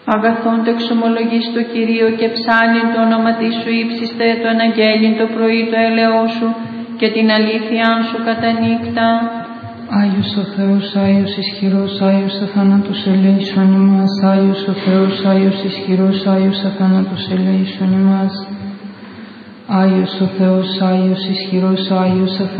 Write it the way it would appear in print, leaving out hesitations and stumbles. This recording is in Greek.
Αγαθόν το εξομολογείς το Κυρίο και ψάλιν το όνομα της σου ύψιστε, το αναγγέλιν το πρωί το έλεό σου και την αλήθειά σου κατά νύχτα. Άγιος ο Θεός, Άγιος ισχυρός, Άγιος αθάνατος ελέησον ημάς. Άγιος ο Θεός, Άγιος ισχυρός, Άγιος αθάνατος ελέησον ημάς. Άγιος ο Θεός, Άγιος ισχυρός, Άγιος αθάνατος